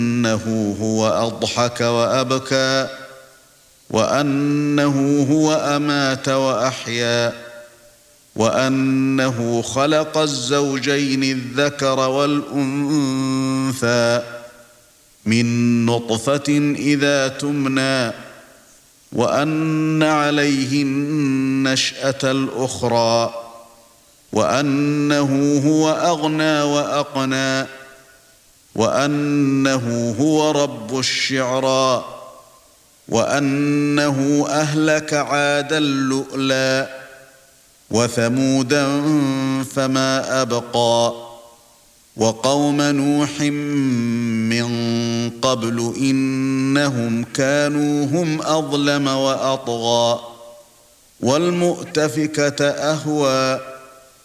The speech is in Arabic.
وأنه هو أضحك وأبكى وأنه هو أمات وأحيا وأنه خلق الزوجين الذكر والأنثى من نطفة إذا تمنى وأن عليه النشأة الأخرى وأنه هو أغنى وأقنى وأنه هو رب الشعرى وأنه أهلك عادا اللؤلؤ وثمودا فما أبقى وقوم نوح من قبل إنهم كانوا هم أظلم وأطغى والمؤتفكة أهوى